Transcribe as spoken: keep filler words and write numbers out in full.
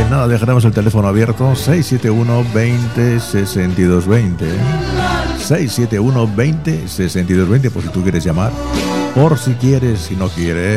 nada, dejaremos el teléfono abierto seis siete uno veinte sesenta y dos veinte. seis siete uno veinte sesenta y dos veinte por si tú quieres llamar, por si quieres, si no quieres.